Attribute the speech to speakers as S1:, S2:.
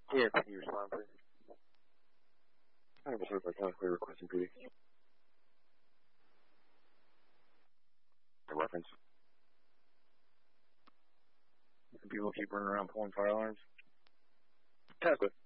S1: Yeah, can you respond, please? I have a certified county clear requesting PD. A reference. People keep running around pulling fire alarms. Tesla.